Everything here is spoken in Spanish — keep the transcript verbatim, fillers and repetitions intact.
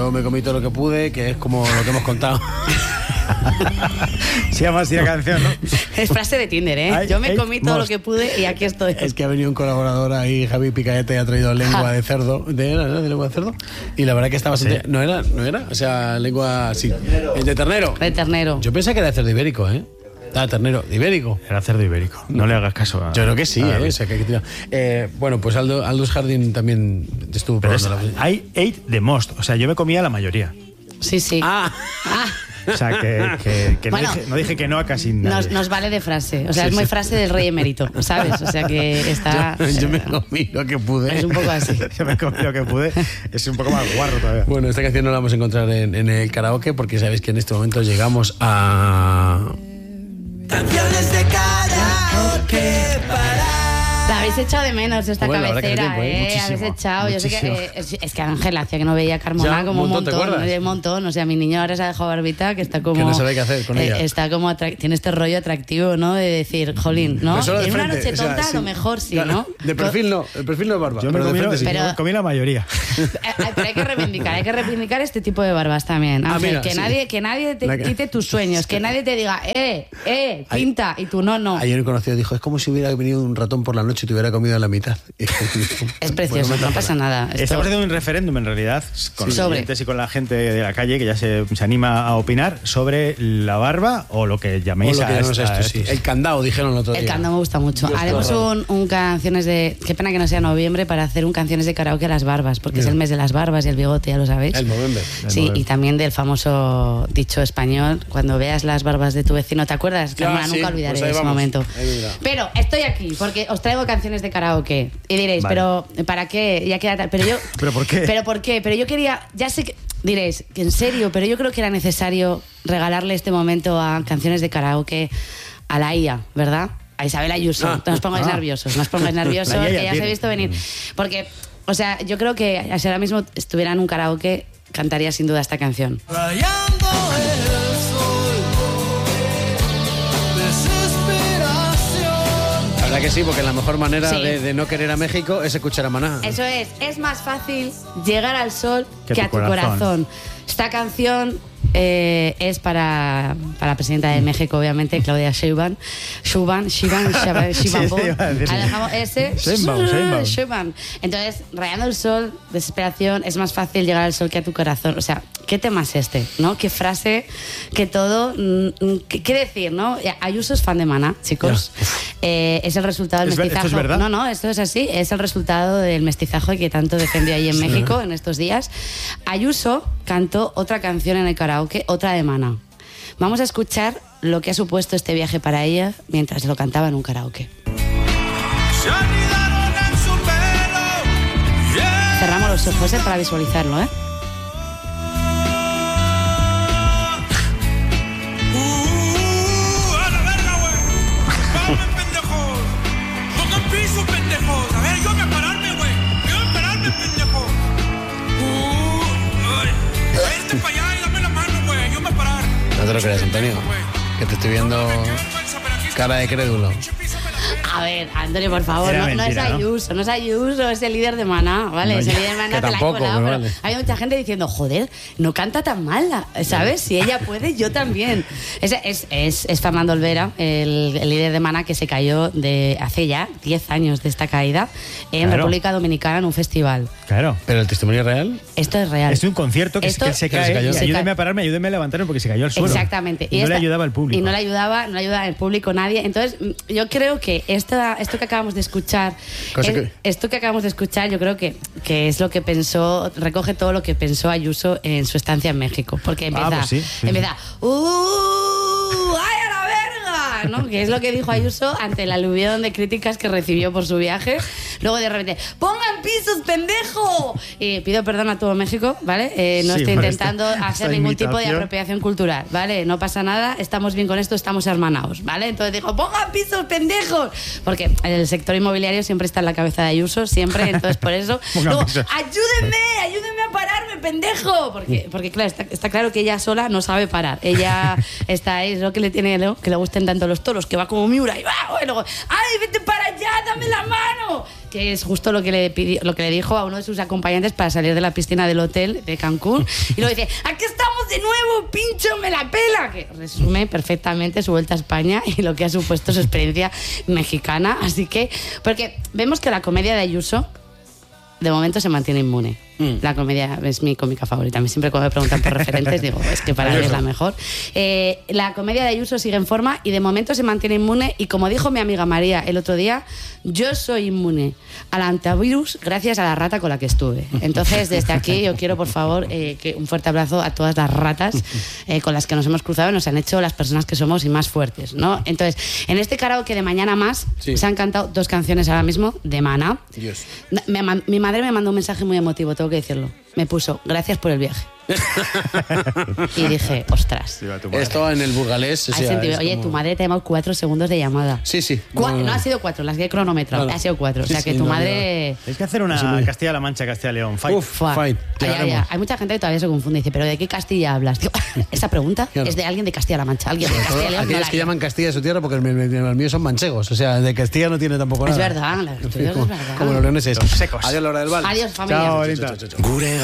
yo me comí todo lo que pude, que es como lo que hemos contado. Se llama así la canción, ¿no? Es frase de Tinder, ¿eh? Ay, Yo me ay, comí todo most. lo que pude y aquí estoy. Es que ha venido un colaborador ahí, Javi Picaete, y ha traído lengua de cerdo. ¿De, era, ¿De lengua de cerdo? Y la verdad que estaba bastante... Sí. No era, no era. O sea, lengua así. De ternero. De ternero. Yo pensé que era de cerdo ibérico, ¿eh? Ah, ternero, de ibérico. Era cerdo ibérico. No le hagas caso a... Yo creo que sí, a ¿eh? O sea, que hay que tirar. Eh, bueno, pues Aldo, Aldous Harding también estuvo Pero es, probando la... I ate the most. O sea, yo me comía la mayoría. Sí, sí. Ah, Ah, O sea, que, que, que Bueno, no, dije, no dije que no a casi nada. nos, nos vale de frase. O sea, Sí, es muy sí. frase del rey emérito, ¿sabes? O sea, que está... yo, yo me comí lo que pude. Es un poco así. Yo me comí lo que pude. Es un poco más guarro todavía. Bueno, esta canción no la vamos a encontrar en, en el karaoke porque sabéis que en este momento llegamos a... Canciones de karaoke para... La habéis echado de menos esta Bueno, la verdad que cabecera, hace tiempo, ¿eh? ¿eh? Muchísimo, Habéis echado. Yo sé que, muchísimo. eh, es, es que Ángel hacía que no veía a Carmona Ya, como un un montón, ¿te montón. acuerdas? Un montón. O sea, mi niño ahora se ha dejado barbita, que está como. Que no sabe qué hacer con ella. Está como. atrac- Tiene este rollo atractivo, ¿no? De decir, jolín, ¿no? Pero solo de En una frente, noche o sea, tonta, a sí. lo mejor sí, Claro, ¿no? De perfil no, el perfil no es barba. Yo me pero de comí, frente sí. Pero- me comí la mayoría. Eh, eh, Pero hay que reivindicar, hay que reivindicar este tipo de barbas también. Ah, Ángel, mira, que, sí. nadie, que nadie te La que- quite tus sueños, que nadie te diga, eh, eh, Ay- pinta, y tú no, no. Ayer un conocido dijo, es como si hubiera venido un ratón por la noche y te hubiera comido a la mitad. Es precioso, no pasa nada. Esto- Estamos haciendo un referéndum, en realidad, con los Sobre. oyentes y con la gente de la calle que ya se, se anima a opinar sobre la barba o lo que O llaméis lo que a llamamos esta- esto, sí. El candado, dijeron el otro día. El candado me gusta mucho. Dios, Haremos qué horror. un, un canciones de... Qué pena que no sea noviembre para hacer un canciones de karaoke a las barbas, porque es Mira. el mes de las barbas y el bigote, ya lo sabéis. El Movember. Sí, Movember. y también del famoso dicho español, cuando veas las barbas de tu vecino, ¿te acuerdas? Ya, Carmona, sí, nunca olvidaré pues ahí ese vamos. momento. Ahí mira. Pero estoy aquí porque os traigo canciones de karaoke. Y diréis, Vale. pero ¿para qué? Ya queda tal. Pero yo... ¿Pero por qué? ¿Pero por qué? Pero yo quería... Ya sé que... Diréis, que en serio, pero yo creo que era necesario regalarle este momento a canciones de karaoke a la I A, ¿verdad? A Isabel Ayuso. Ah. no os pongáis Ah. nerviosos, no os pongáis nerviosos, La I A que ya ya os he tiene. visto venir. Porque, o sea, yo creo que si ahora mismo estuviera en un karaoke, cantaría sin duda esta canción. Rayando el sol, desesperación. La verdad que sí, porque la mejor manera Sí. de, de no querer a México es escuchar a Maná. Eso es, es más fácil llegar al sol que, Que a tu tu corazón. corazón. Esta canción eh, es para, para la presidenta de México, obviamente, Claudia Sheinbaum. Sheinbaum, Sheinbaum, Sheinbaum, Sheinbaum. Sí, iba a decir. Alejamos ese. Sheinbaum, Sheinbaum. Sheinbaum. Entonces, rayando el sol, desesperación, es más fácil llegar al sol que a tu corazón. O sea, ¿qué tema es este? ¿No? ¿Qué frase? ¿Qué todo? Mm, ¿Qué, qué decir, no? Ayuso es fan de Maná, chicos. Eh, es el resultado del ¿Es ver- mestizaje. esto es verdad? No, no, esto es así. Es el resultado del mestizaje que tanto defendió ahí en México en estos días. Ayuso cantó otra canción en el karaoke, otra de Maná. Vamos a escuchar lo que ha supuesto este viaje para ella mientras lo cantaba en un karaoke. Se anidaron en su pelo. Yeah. Cerramos los ojos eh, para visualizarlo, ¿eh? Uh, a la verga, güey. Vamos, pendejos. Pongan piso, pendejos. A ver, yo voy a pararme, güey. Yo voy a pararme, pendejo. Uh, ay. Vete para allá y dame la mano, güey. Yo me voy a parar. No te lo creas, Antonio. Que te estoy viendo Qué vergüenza, pero aquí está. cara de crédulo. Pinche piso me la pela. A ver, Antonio, por favor, Era no, no mentira, es ¿no? Ayuso, no es Ayuso, es el líder de Maná, ¿vale? No, es el ya, líder de Maná, que te la he tampoco, colado, pero pero vale. hay mucha gente diciendo, joder, no canta tan mal, la- ¿sabes? Si ella puede, yo también. Es, es, es, es Fernando Olvera, el, el líder de Maná, que se cayó de hace ya diez años de esta caída en Claro. República Dominicana en un festival. Claro. Pero el testimonio real... Esto es real. Es un concierto que, Esto- que se que se cae. cayó. y Se ayúdeme cae. a pararme, ayúdeme a levantarme porque se cayó al suelo. Exactamente. Y, no esta- le ayudaba al público. Y no le ayudaba, no le ayudaba el público, nadie. Entonces, mm, yo creo que esta, esto que acabamos de escuchar, Cosa es- que- esto que acabamos de escuchar, yo creo que, que es lo que pensó, recoge todo lo que pensó Ayuso en su estancia en México. Porque empieza, pues sí, sí, empieza, ¡uh! ¡Ay, a la verga! ¿No? Que es lo que dijo Ayuso ante el aluvión de críticas que recibió por su viaje. Luego de repente, ¡pongan pisos, pendejo! Y pido perdón a todo México, ¿vale? Eh, no Sí, estoy por intentando esta- hacer esta ningún tipo de imitación. apropiación cultural, ¿vale? No pasa nada, estamos bien con esto, estamos hermanados, ¿vale? Entonces dijo, ¡pongan pisos, pendejos! Porque el sector inmobiliario siempre está en la cabeza de Ayuso, siempre, entonces por eso. Pongan Luego, pisos. ¡ayúdenme! ¡Ayúdenme a pararme, pendejo! Porque, porque claro, está, está claro que ella sola no sabe parar. Ella está ahí, es lo que le tiene, ¿no? Que le gusten tanto los toros, que va como Miura y va, y luego, ¡ay, vete para allá, dame la mano! Que es justo lo que le pidió, lo que le dijo a uno de sus acompañantes para salir de la piscina del hotel de Cancún. Y luego dice, ¡aquí estamos de nuevo, pincho, me la pela! Que resume perfectamente su vuelta a España y lo que ha supuesto su experiencia mexicana. Así que, porque vemos que la comedia de Ayuso de momento se mantiene inmune. Mm. La comedia es mi cómica favorita. A mí siempre cuando me preguntan por referentes digo, es que para mí es la mejor. Eh, la comedia de Ayuso sigue en forma y de momento se mantiene inmune. Y como dijo mi amiga María el otro día, yo soy inmune al antivirus gracias a la rata con la que estuve. Entonces, desde aquí yo quiero, por favor, eh, que un fuerte abrazo a todas las ratas eh, con las que nos hemos cruzado y nos han hecho las personas que somos y más fuertes, ¿no? Entonces, en este karaoke de Mañana Más sí. se han cantado dos canciones ahora mismo de Maná. Dios. Me, mi madre me mandó un mensaje muy emotivo, tengo que decirlo. Me puso, gracias por el viaje. Y dije, ostras. Esto en el burgalés. O sea, sentido, oye, como... tu madre te ha llamado cuatro segundos de llamada. Sí, sí. Cu no, no, no ha sido cuatro, las que he cronometrado. Claro. Ha sido cuatro. Sí, o sea, que sí, tu no, madre. Hay que hacer una sí, Castilla-La Mancha, Castilla-León. Fight. Uf, fight. Ay, ay, ay. Hay mucha gente que todavía se confunde y dice, ¿pero de qué Castilla hablas? Digo, esa pregunta claro. es de alguien de Castilla-La Mancha. Alguien de Castilla-León. Aquellos no que llaman Castilla de su tierra porque los míos son manchegos. O sea, de Castilla no tiene tampoco nada. Es verdad, la, como, es verdad. Como los leoneses. Los secos. Adiós, Laura del Val. Adiós, familia. Chao, bonita. Chao, chao, chao, chao.